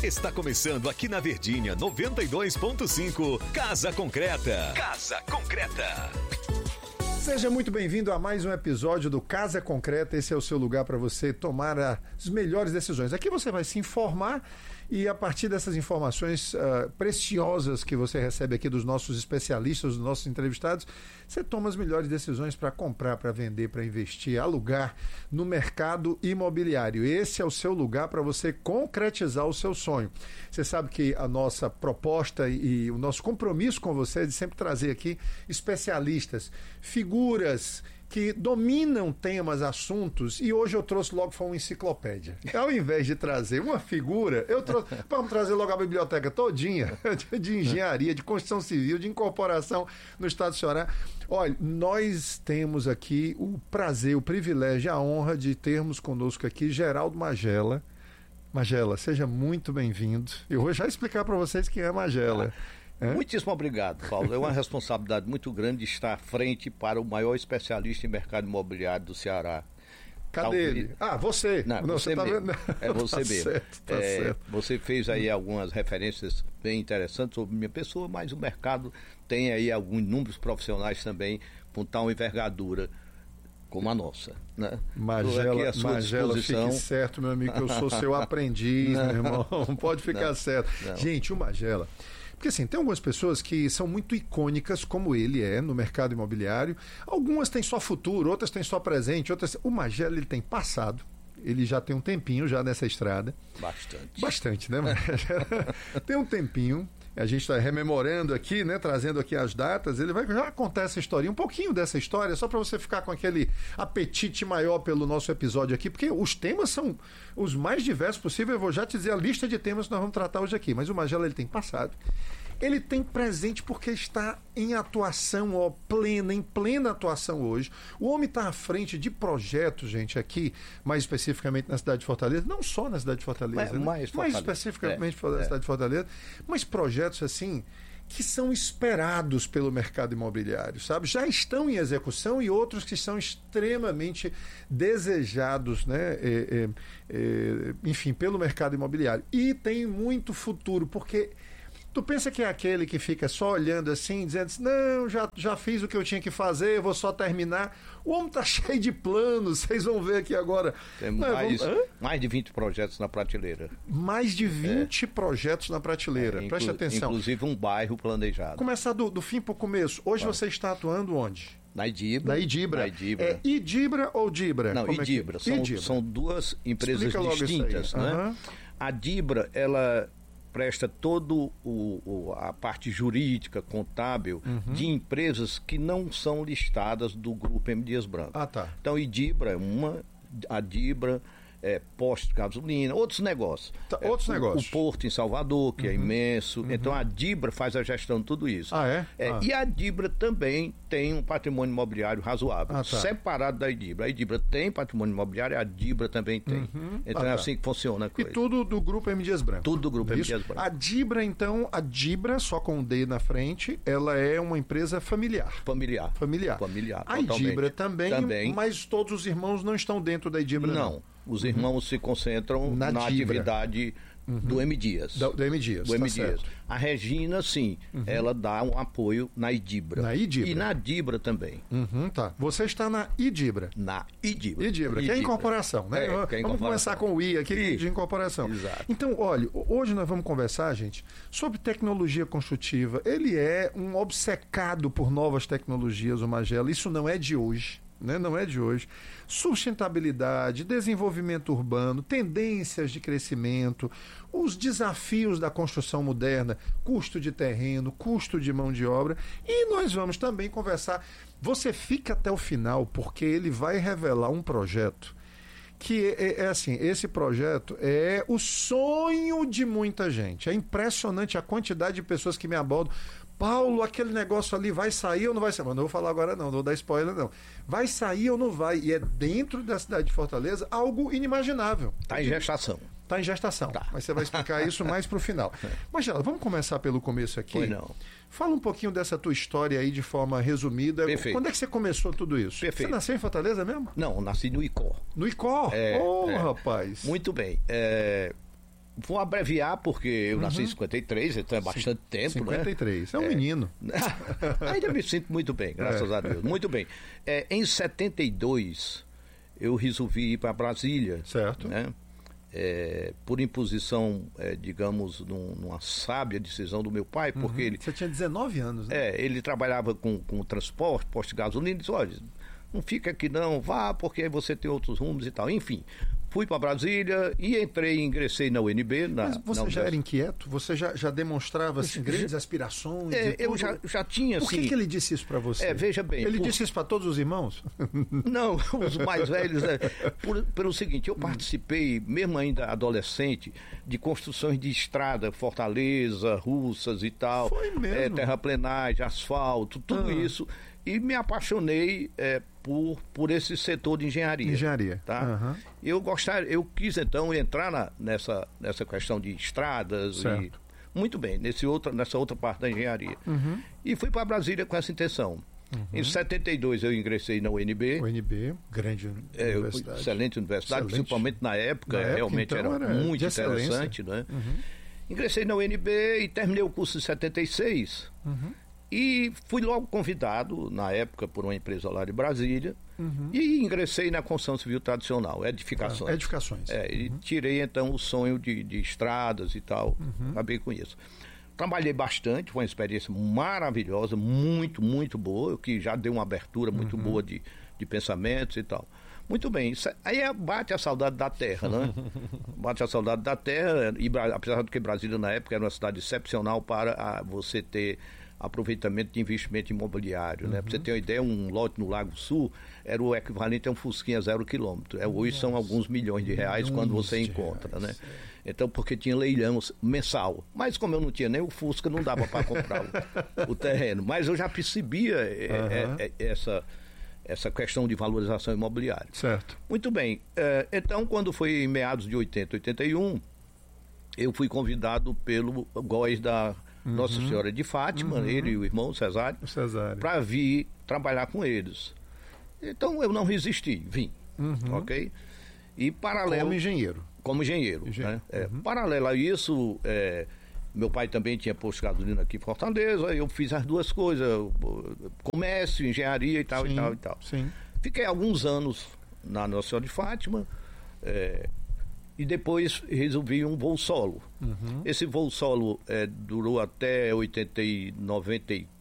Está começando aqui na Verdinha 92.5, Casa Concreta. Casa Concreta. Seja muito bem-vindo a mais um episódio do Casa Concreta. Esse é o seu lugar para você tomar as melhores decisões. Aqui você vai se informar e a partir dessas informações preciosas que você recebe aqui dos nossos especialistas, dos nossos entrevistados, você toma as melhores decisões para comprar, para vender, para investir, alugar no mercado imobiliário. Esse é o seu lugar para você concretizar o seu sonho. Você sabe que a nossa proposta e o nosso compromisso com você é de sempre trazer aqui especialistas, figuras que dominam temas, assuntos, e hoje eu trouxe logo uma enciclopédia. Ao invés de trazer uma figura, eu trouxe, vamos trazer logo a biblioteca todinha de engenharia, de construção civil, de incorporação no estado do Ceará. Olha, nós temos aqui o prazer, o privilégio, a honra de termos conosco aqui Geraldo Magela. Magela, seja muito bem-vindo. Eu vou já explicar para vocês quem é Magela. Muitíssimo obrigado, Paulo. É uma responsabilidade muito grande estar à frente para o maior especialista em mercado imobiliário do Ceará. Cadê ele? Ah, você. Não, você tá mesmo. Vendo? É você tá mesmo. Certo, tá certo. Você fez aí algumas referências bem interessantes sobre minha pessoa, mas o mercado tem aí alguns números profissionais também com tal envergadura como a nossa, né? Magela, fique certo, meu amigo, que eu sou seu aprendiz, meu irmão. Pode ficar certo. Não. Gente, o Magela... Porque assim, tem algumas pessoas que são muito icônicas, como ele é, no mercado imobiliário. Algumas têm só futuro, outras têm só presente, outras... O Magela, ele tem passado. Ele já tem um tempinho já nessa estrada. Bastante, né? Tem um tempinho. A gente está rememorando aqui, né? Trazendo aqui as datas. Ele vai já contar essa historinha, um pouquinho dessa história, só para você ficar com aquele apetite maior pelo nosso episódio aqui, porque os temas são os mais diversos possíveis. Eu vou já te dizer a lista de temas que nós vamos tratar hoje aqui. Mas o Magela, ele tem passado. Ele tem presente porque está em atuação, em plena atuação hoje. O homem está à frente de projetos, gente, aqui, mais especificamente na cidade de Fortaleza, não só na cidade de Fortaleza, mais especificamente na cidade de Fortaleza, mas projetos assim que são esperados pelo mercado imobiliário, sabe? Já estão em execução e outros que são extremamente desejados, né? Enfim, pelo mercado imobiliário. E tem muito futuro, porque... Tu pensa que é aquele que fica só olhando assim, dizendo assim, não, já fiz o que eu tinha que fazer, vou só terminar. O homem tá cheio de planos, vocês vão ver aqui agora. Tem mais de 20 projetos na prateleira. Mais de 20 projetos na prateleira, preste atenção. Inclusive um bairro planejado. Começar do fim para o começo. Hoje você está atuando onde? Na Idibra. É Idibra ou Dibra? Não, Idibra. São duas empresas distintas, né? A Dibra, ela... presta todo a parte jurídica, contábil, de empresas que não são listadas do grupo M. Dias Branco. Ah, tá. Então, Idibra é uma, a Dibra, posto de gasolina, outros negócios. Outros negócios. O Porto em Salvador, que é imenso. Então, a Dibra faz a gestão de tudo isso. E a Dibra também tem um patrimônio imobiliário razoável, separado da Idibra. A Idibra tem patrimônio imobiliário, a Dibra também tem. Então, é assim que funciona a coisa. E tudo do grupo M. Dias Branco. Tudo do grupo M. Dias Branco. A Dibra, então, só com um D na frente, ela é uma empresa familiar. Familiar. A Idibra também, mas todos os irmãos não estão dentro da Idibra, não. Os irmãos se concentram na atividade do M. Dias. Do M. Dias. A Regina, sim, ela dá um apoio na Idibra. E na Dibra também. Tá. Você está na Idibra. Na Idibra. Que é incorporação, né? Vamos começar com o I aqui de incorporação. Exato. Então, olha, hoje nós vamos conversar, gente, sobre tecnologia construtiva. Ele é um obcecado por novas tecnologias, o Magela. Isso não é de hoje. Não é de hoje. Sustentabilidade, desenvolvimento urbano, tendências de crescimento, os desafios da construção moderna, custo de terreno, custo de mão de obra. E nós vamos também conversar. Você fica até o final, porque ele vai revelar um projeto que é assim, esse projeto é o sonho de muita gente. É impressionante a quantidade de pessoas que me abordam. Paulo, aquele negócio ali vai sair ou não vai sair? Mas não vou falar agora não vou dar spoiler não. Vai sair ou não vai? E é dentro da cidade de Fortaleza algo inimaginável. Está em gestação. Está em gestação, mas você vai explicar isso mais para o final. Mas, Gela, vamos começar pelo começo aqui? Pois não. Fala um pouquinho dessa tua história aí de forma resumida. Perfeito. Quando é que você começou tudo isso? Perfeito. Você nasceu em Fortaleza mesmo? Não, nasci no Icó. No Icó? Rapaz. Muito bem. Vou abreviar porque eu nasci em 53, então é bastante tempo, 53, né? É um menino. Ainda me sinto muito bem, graças a Deus. Muito bem. Em 72, eu resolvi ir para Brasília. Certo. Né? Por imposição, digamos, numa sábia decisão do meu pai, porque ele... Você tinha 19 anos, né? Ele trabalhava com transporte, posto de gasolina, e disse, olha, não fica aqui não, vá, porque aí você tem outros rumos e tal. Enfim, fui para Brasília e ingressei na UNB. Mas você já era inquieto? Você já demonstrava assim, grandes aspirações? Eu já tinha, Por que ele disse isso para você? Veja bem. Ele disse isso para todos os irmãos? Não, os mais velhos. Pelo seguinte, eu participei, mesmo ainda adolescente, de construções de estrada, Fortaleza, Russas e tal. Foi mesmo? Terraplenagem, asfalto, tudo isso. E me apaixonei por esse setor de engenharia. Tá? Eu quis então entrar nessa questão de estradas. Muito bem, nessa outra parte da engenharia. E fui para Brasília com essa intenção. Em 72 eu ingressei na UNB. UNB, grande universidade. Excelente universidade, principalmente na época realmente então, era muito interessante. Né? Ingressei na UNB e terminei o curso em 76. E fui logo convidado, na época, por uma empresa lá de Brasília, e ingressei na construção civil tradicional, edificações. E tirei, então, o sonho de estradas e tal, acabei com isso. Trabalhei bastante, foi uma experiência maravilhosa, muito, muito boa, que já deu uma abertura muito boa de pensamentos e tal. Muito bem, aí bate a saudade da terra, né? Bate a saudade da terra, e apesar de que Brasília, na época, era uma cidade excepcional para você ter aproveitamento de investimento imobiliário, né? Para você ter uma ideia, um lote no Lago Sul era o equivalente a um Fusquinha 0 quilômetro. Hoje são alguns milhões de reais quando você encontra, né? Então, porque tinha leilão mensal. Mas como eu não tinha nem o Fusca, não dava para comprar o terreno. Mas eu já percebia essa questão de valorização imobiliária. Certo. Muito bem. Então, quando foi em meados de 81, eu fui convidado pelo GOES da Nossa Senhora de Fátima, ele e o irmão Cesário, para vir trabalhar com eles. Então eu não resisti, vim, ok? E paralelo... Como engenheiro. Né? Paralelo a isso, meu pai também tinha posto de gasolina aqui em Fortaleza, eu fiz as duas coisas, comércio, engenharia e tal, e tal. Sim. Fiquei alguns anos na Nossa Senhora de Fátima, e depois resolvi um voo solo. Esse voo solo durou até